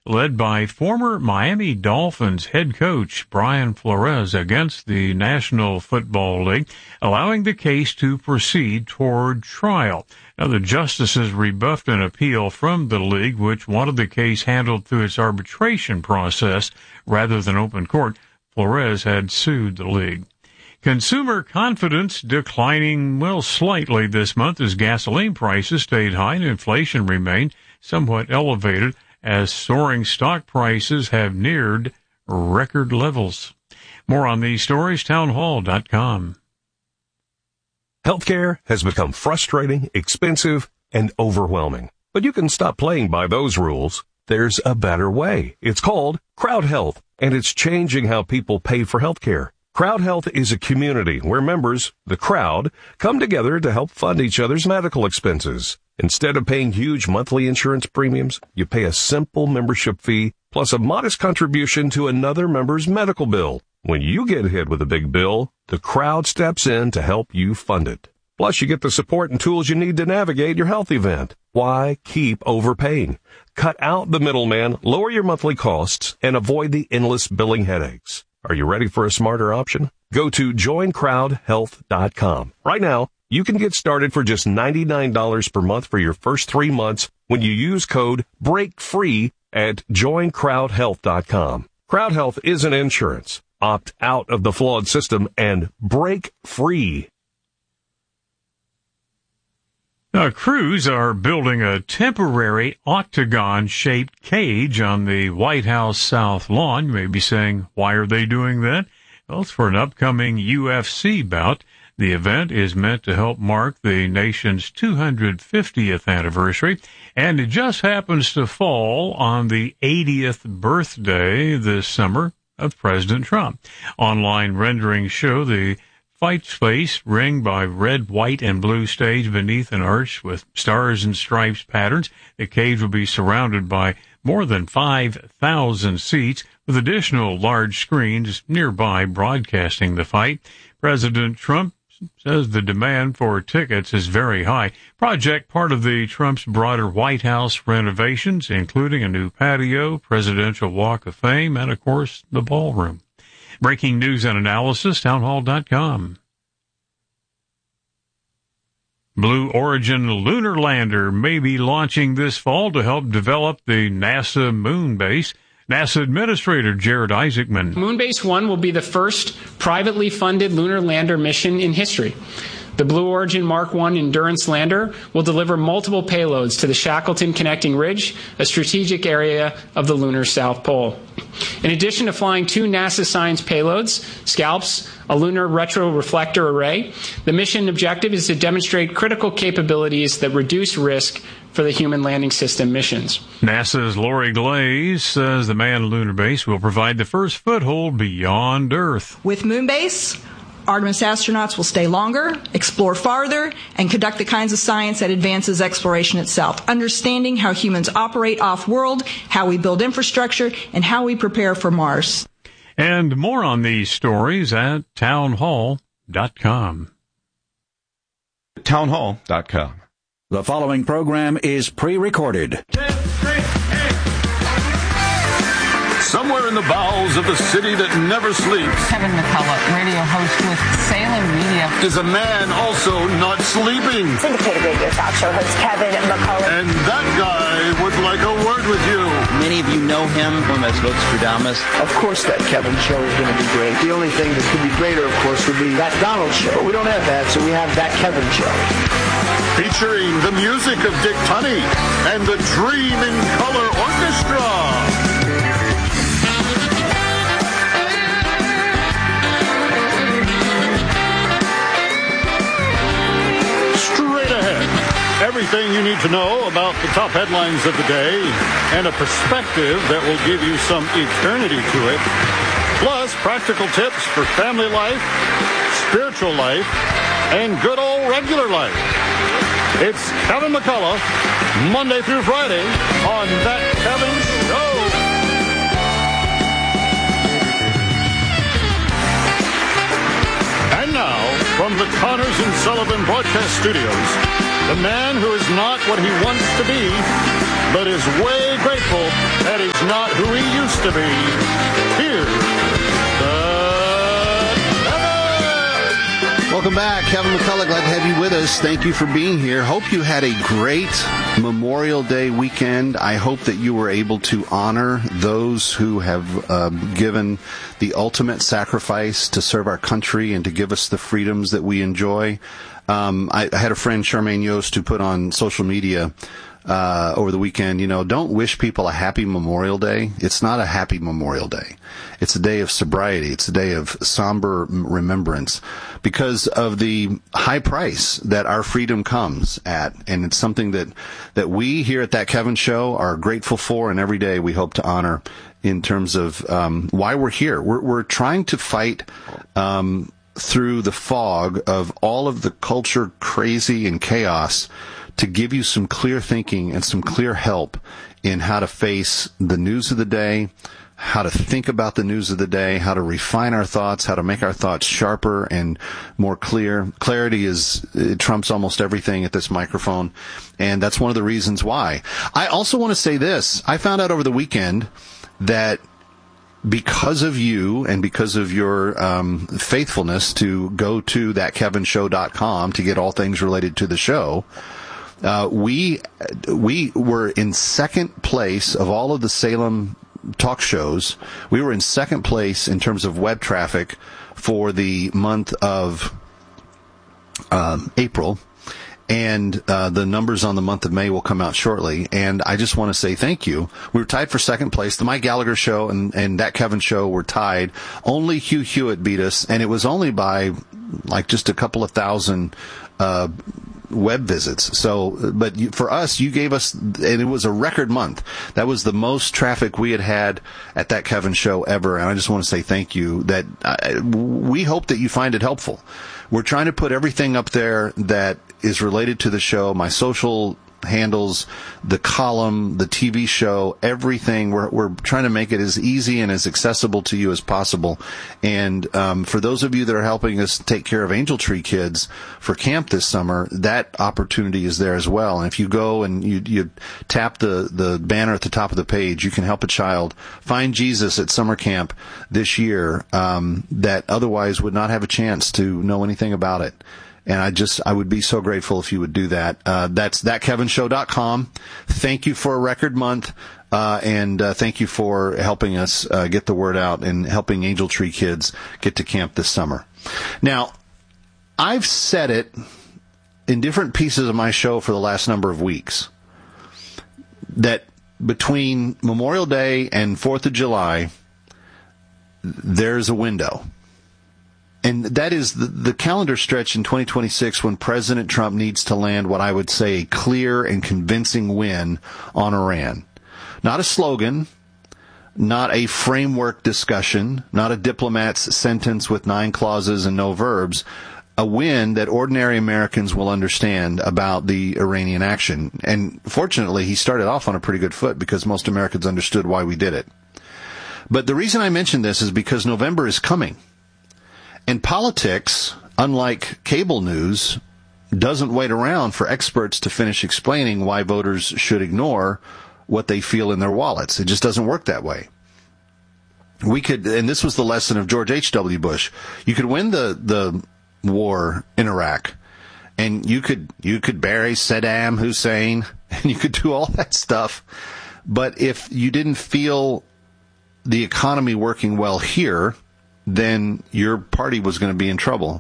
led by former Miami Dolphins head coach Brian Flores, against the National Football League, allowing the case to proceed toward trial. Now, the justices rebuffed an appeal from the league, which wanted the case handled through its arbitration process rather than open court. Flores had sued the league. Consumer confidence declining, slightly this month as gasoline prices stayed high and inflation remained somewhat elevated as soaring stock prices have neared record levels. More on these stories, townhall.com. Healthcare has become frustrating, expensive, and overwhelming. But you can stop playing by those rules. There's a better way. It's called Crowd Health, and it's changing how people pay for healthcare. Crowd Health is a community where members, the crowd, come together to help fund each other's medical expenses. Instead of paying huge monthly insurance premiums, you pay a simple membership fee plus a modest contribution to another member's medical bill. When you get hit with a big bill, the crowd steps in to help you fund it. Plus, you get the support and tools you need to navigate your health event. Why keep overpaying? Cut out the middleman, lower your monthly costs, and avoid the endless billing headaches. Are you ready for a smarter option? Go to joincrowdhealth.com. Right now, you can get started for just $99 per month for your first 3 months when you use code BREAKFREE at joincrowdhealth.com. Crowd Health isn't insurance. Opt out of the flawed system and break free. Now, crews are building a temporary octagon-shaped cage on the White House South Lawn. You may be saying, why are they doing that? Well, it's for an upcoming UFC bout. The event is meant to help mark the nation's 250th anniversary, and it just happens to fall on the 80th birthday this summer of President Trump. Online renderings show the fight space ringed by red, white, and blue stage beneath an arch with stars and stripes patterns. The cage will be surrounded by more than 5,000 seats, with additional large screens nearby broadcasting the fight. President Trump says the demand for tickets is very high. Project part of the Trump's broader White House renovations, including a new patio, Presidential Walk of Fame, and, of course, the ballroom. Breaking news and analysis, townhall.com. Blue Origin lunar lander may be launching this fall to help develop the NASA moon base. NASA Administrator Jared Isaacman. Moonbase 1 will be the first privately funded lunar lander mission in history. The Blue Origin Mark 1 Endurance lander will deliver multiple payloads to the Shackleton Connecting Ridge, a strategic area of the lunar South Pole. In addition to flying 2 NASA science payloads, SCALPs, a lunar retroreflector array, the mission objective is to demonstrate critical capabilities that reduce risk for the human landing system missions. NASA's Lori Glaze says the manned lunar base will provide the first foothold beyond Earth. With Moonbase, Artemis astronauts will stay longer, explore farther, and conduct the kinds of science that advances exploration itself, understanding how humans operate off-world, how we build infrastructure, and how we prepare for Mars. And more on these stories at townhall.com. Townhall.com. The following program is pre-recorded. Somewhere in the bowels of the city that never sleeps, Kevin McCullough, radio host with Salem Media, is a man also not sleeping. Syndicated radio talk show host Kevin McCullough. And that guy would like a word with you. Many of you know him as Vostradamus. Of course that Kevin show is going to be great. The only thing that could be greater, of course, would be that Donald show. But we don't have that, so we have that Kevin show. Featuring the music of Dick Tunney and the Dream in Color Orchestra. Everything you need to know about the top headlines of the day and a perspective that will give you some eternity to it. Plus, practical tips for family life, spiritual life, and good old regular life. It's Kevin McCullough, Monday through Friday on That Kevin Show. And now, from the Connors and Sullivan Broadcast Studios, the man who is not what he wants to be, but is way grateful that he's not to be. Here's Welcome back. Kevin McCullough, glad to have you with us. Thank you for being here. Hope you had a great Memorial Day weekend. I hope that you were able to honor those who have given the ultimate sacrifice to serve our country and to give us the freedoms that we enjoy. I had a friend, Charmaine Yost, who put on social media over the weekend, don't wish people a happy Memorial Day. It's not a happy Memorial Day. It's a day of sobriety. It's a day of somber remembrance because of the high price that our freedom comes at. And it's something that we here at That Kevin Show are grateful for, and every day we hope to honor in terms of why we're here. We're trying to fight through the fog of all of the culture crazy and chaos to give you some clear thinking and some clear help in how to face the news of the day, how to think about the news of the day, how to refine our thoughts, how to make our thoughts sharper and more clear. Clarity it trumps almost everything at this microphone, and that's one of the reasons why. I also want to say this. I found out over the weekend that because of you and because of your faithfulness to go to thatkevinshow.com to get all things related to the show, we were in second place of all of the Salem talk shows. We were in second place in terms of web traffic for the month of April. And the numbers on the month of May will come out shortly. And I just want to say thank you. We were tied for second place. The Mike Gallagher Show and That Kevin Show were tied. Only Hugh Hewitt beat us, and it was only by just a couple of thousand web visits. So, but for us, you gave us, and it was a record month. That was the most traffic we had at That Kevin Show ever. And I just want to say thank you. That we hope that you find it helpful. We're trying to put everything up there that is related to the show, my social handles, the column, the TV show, everything. We're trying to make it as easy and as accessible to you as possible. And for those of you that are helping us take care of Angel Tree Kids for camp this summer, that opportunity is there as well. And if you go and you tap the banner at the top of the page, you can help a child find Jesus at summer camp this year that otherwise would not have a chance to know anything about it. And I would be so grateful if you would do that. That's thatkevinshow.com. Thank you for a record month. And thank you for helping us get the word out and helping Angel Tree Kids get to camp this summer. Now, I've said it in different pieces of my show for the last number of weeks that between Memorial Day and 4th of July, there's a window. And that is the calendar stretch in 2026 when President Trump needs to land what I would say a clear and convincing win on Iran. Not a slogan, not a framework discussion, not a diplomat's sentence with 9 clauses and no verbs, a win that ordinary Americans will understand about the Iranian action. And fortunately, he started off on a pretty good foot because most Americans understood why we did it. But the reason I mention this is because November is coming. And politics, unlike cable news, doesn't wait around for experts to finish explaining why voters should ignore what they feel in their wallets. It just doesn't work that way. We could, and this was the lesson of George H.W. Bush, you could win the war in Iraq, and you could bury Saddam Hussein, and you could do all that stuff. But if you didn't feel the economy working well here, then your party was going to be in trouble.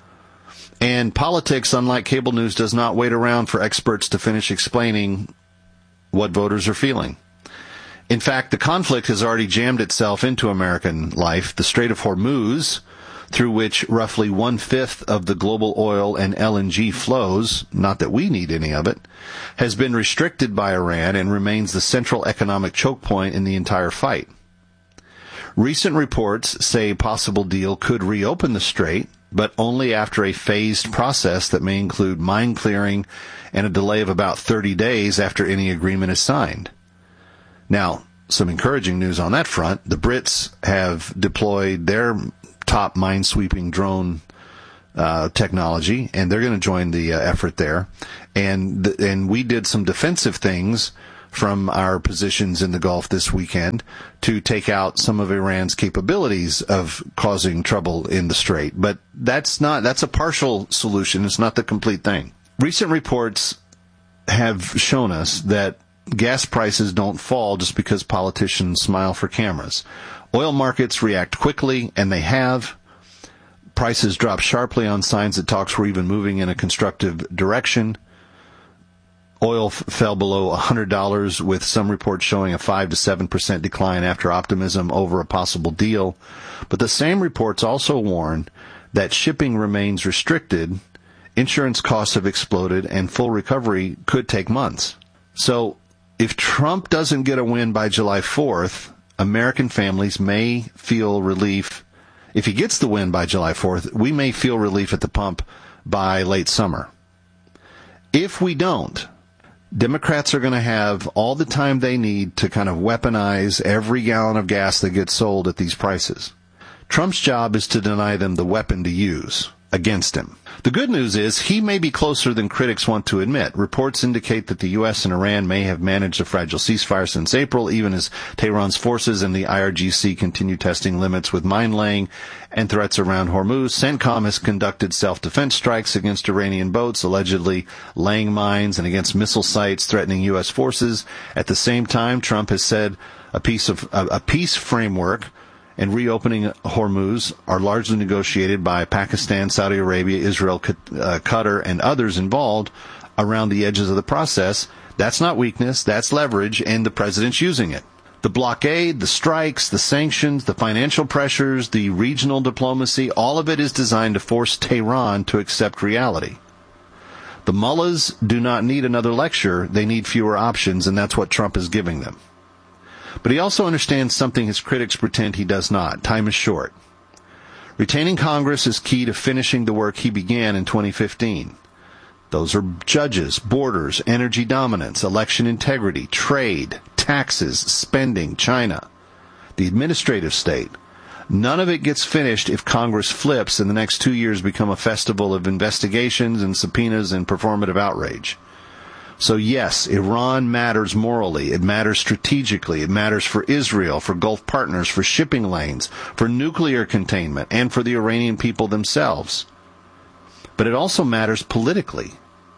And politics, unlike cable news, does not wait around for experts to finish explaining what voters are feeling. In fact, the conflict has already jammed itself into American life. The Strait of Hormuz, through which roughly 1/5 of the global oil and LNG flows, not that we need any of it, has been restricted by Iran and remains the central economic choke point in the entire fight. Recent reports say a possible deal could reopen the strait, but only after a phased process that may include mine clearing and a delay of about 30 days after any agreement is signed. Now, some encouraging news on that front. The Brits have deployed their top mine-sweeping drone technology, and they're going to join the effort there. And we did some defensive things from our positions in the Gulf this weekend to take out some of Iran's capabilities of causing trouble in the Strait. But that's a partial solution. It's not the complete thing. Recent reports have shown us that gas prices don't fall just because politicians smile for cameras. Oil markets react quickly, and they have. Prices dropped sharply on signs that talks were even moving in a constructive direction. Oil fell below $100, with some reports showing a 5 to 7% decline after optimism over a possible deal. But the same reports also warn that shipping remains restricted, insurance costs have exploded, and full recovery could take months. So if Trump doesn't get a win by July 4th, American families may feel relief. If he gets the win by July 4th, we may feel relief at the pump by late summer. If we don't, Democrats are going to have all the time they need to kind of weaponize every gallon of gas that gets sold at these prices. Trump's job is to deny them the weapon to use against him. The good news is he may be closer than critics want to admit. Reports indicate that the U.S. and Iran may have managed a fragile ceasefire since April, even as Tehran's forces and the IRGC continue testing limits with mine-laying and threats around Hormuz. CENTCOM has conducted self-defense strikes against Iranian boats, allegedly laying mines, and against missile sites threatening U.S. forces. At the same time, Trump has said a peace framework and reopening Hormuz are largely negotiated by Pakistan, Saudi Arabia, Israel, Qatar, and others involved around the edges of the process. That's not weakness, that's leverage, and the president's using it. The blockade, the strikes, the sanctions, the financial pressures, the regional diplomacy, all of it is designed to force Tehran to accept reality. The mullahs do not need another lecture, they need fewer options, and that's what Trump is giving them. But he also understands something his critics pretend he does not. Time is short. Retaining Congress is key to finishing the work he began in 2015. Those are judges, borders, energy dominance, election integrity, trade, taxes, spending, China, the administrative state. None of it gets finished if Congress flips and the next 2 years become a festival of investigations and subpoenas and performative outrage. So yes, Iran matters morally, it matters strategically, it matters for Israel, for Gulf partners, for shipping lanes, for nuclear containment, and for the Iranian people themselves. But it also matters politically.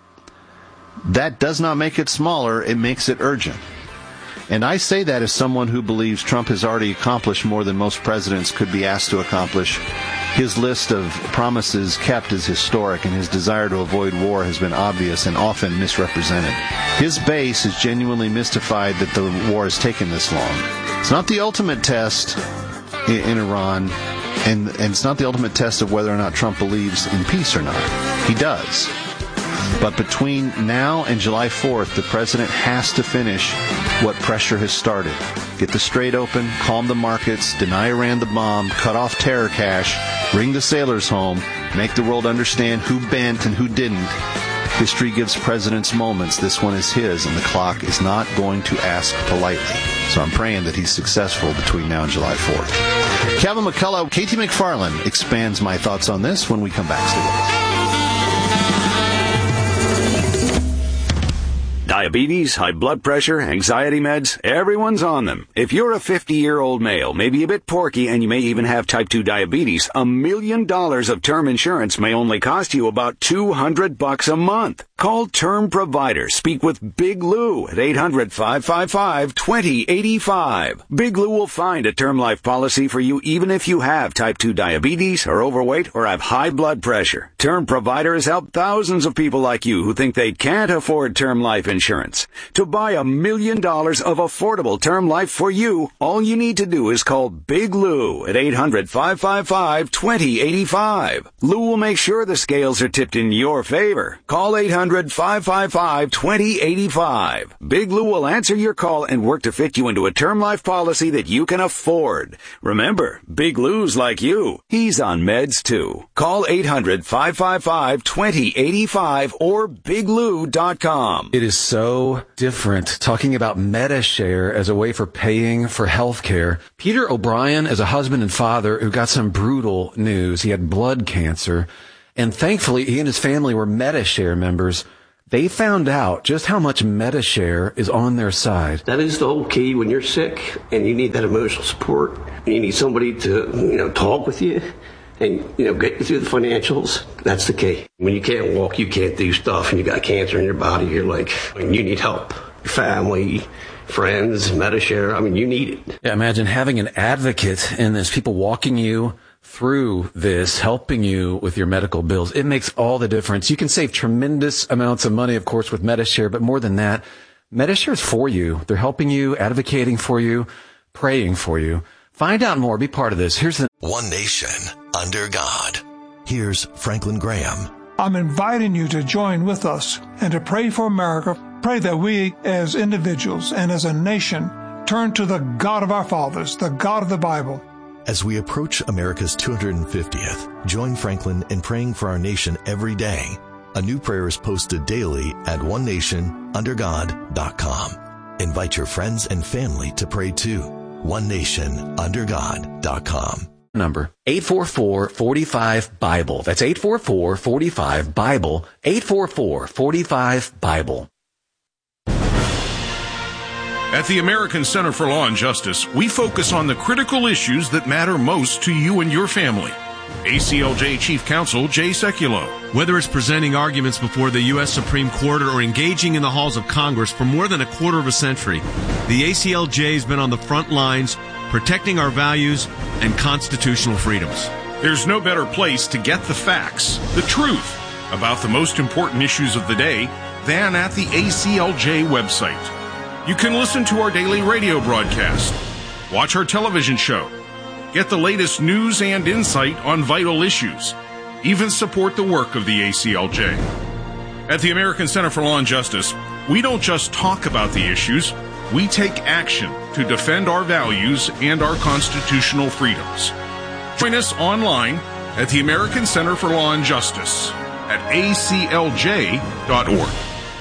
That does not make it smaller, it makes it urgent. And I say that as someone who believes Trump has already accomplished more than most presidents could be asked to accomplish. His list of promises kept is historic, and his desire to avoid war has been obvious and often misrepresented. His base is genuinely mystified that the war has taken this long. It's not the ultimate test in Iran, and it's not the ultimate test of whether or not Trump believes in peace or not. He does. But between now and July 4th, the president has to finish what pressure has started. Get the Strait open, calm the markets, deny Iran the bomb, cut off terror cash, bring the sailors home, make the world understand who bent and who didn't. History gives presidents moments. This one is his, and the clock is not going to ask politely. So I'm praying that he's successful between now and July 4th. Kevin McCullough, Katie McFarland expands my thoughts on this when we come back. Stay with us. Diabetes, high blood pressure, anxiety meds, everyone's on them. If you're a 50-year-old male, maybe a bit porky, and you may even have type 2 diabetes, $1 million of term insurance may only cost you about $200 a month. Call Term Provider. Speak with Big Lou at 800-555-2085. Big Lou will find a term life policy for you even if you have type 2 diabetes, are overweight, or have high blood pressure. Term Provider has helped thousands of people like you who think they can't afford term life insurance. To buy $1 million of affordable term life for you, all you need to do is call Big Lou at 800-555-2085. Lou will make sure the scales are tipped in your favor. Call 800-555-2085. Big Lou will answer your call and work to fit you into a term life policy that you can afford. Remember, Big Lou's like you. He's on meds too. Call 800-555-2085 or biglou.com. It is so different talking about MediShare as a way for paying for health care. Peter O'Brien is a husband and father who got some brutal news. He had blood cancer, and thankfully he and his family were MediShare members. They found out just how much Medi-Share is on their side. That is the whole key when you're sick and you need that emotional support. You need somebody to, talk with you and, get you through the financials. That's the key. When you can't walk, you can't do stuff, and you got cancer in your body, you're like, you need help. Your family, friends, Medi-Share, you need it. Yeah, imagine having an advocate in this, people walking you through this, helping you with your medical bills. It makes all the difference. You can save tremendous amounts of money, of course, with Medi-Share, but more than that, Medi-Share is for you. They're helping you, advocating for you, praying for you. Find out more. Be part of this. Here's the One Nation Under God. Here's Franklin Graham. I'm inviting you to join with us and to pray for America. Pray that we as individuals and as a nation turn to the God of our fathers, the God of the Bible. As we approach America's 250th, join Franklin in praying for our nation every day. A new prayer is posted daily at onenationundergod.com. Invite your friends and family to pray too. onenationundergod.com. Number 844-45-BIBLE. That's 844-45-BIBLE. 844-45-BIBLE. At the American Center for Law and Justice, we focus on the critical issues that matter most to you and your family. ACLJ Chief Counsel Jay Sekulow. Whether it's presenting arguments before the U.S. Supreme Court or engaging in the halls of Congress for more than a quarter of a century, the ACLJ has been on the front lines protecting our values and constitutional freedoms. There's no better place to get the facts, the truth, about the most important issues of the day than at the ACLJ website. You can listen to our daily radio broadcast, watch our television show, get the latest news and insight on vital issues, even support the work of the ACLJ. At the American Center for Law and Justice, we don't just talk about the issues, we take action to defend our values and our constitutional freedoms. Join us online at the American Center for Law and Justice at aclj.org.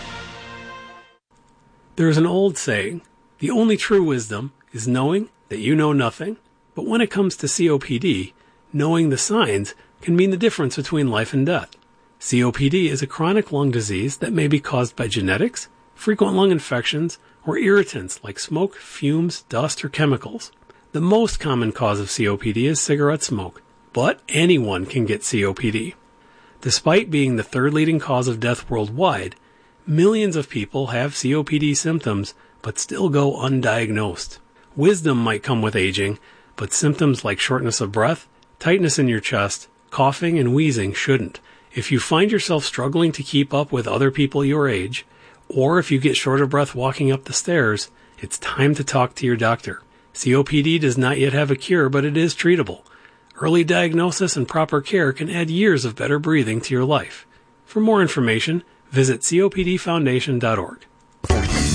There is an old saying, the only true wisdom is knowing that you know nothing. But when it comes to COPD, knowing the signs can mean the difference between life and death. COPD is a chronic lung disease that may be caused by genetics, frequent lung infections, or irritants like smoke, fumes, dust, or chemicals. The most common cause of COPD is cigarette smoke, but anyone can get COPD. Despite being the third leading cause of death worldwide, millions of people have COPD symptoms but still go undiagnosed. Wisdom might come with aging, but symptoms like shortness of breath, tightness in your chest, coughing, and wheezing shouldn't. If you find yourself struggling to keep up with other people your age, or if you get short of breath walking up the stairs, it's time to talk to your doctor. COPD does not yet have a cure, but it is treatable. Early diagnosis and proper care can add years of better breathing to your life. For more information, visit copdfoundation.org.